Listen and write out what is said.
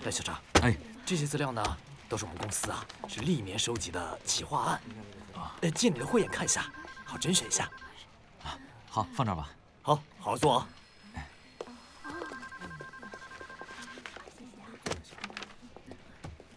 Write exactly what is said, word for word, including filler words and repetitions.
来，校长。 哎， 这些资料呢，都是我们公司啊，是历年收集的企划案。啊，呃，借你的慧眼看一下，好甄选一下。 啊，好，放这儿吧。 好，好好做啊。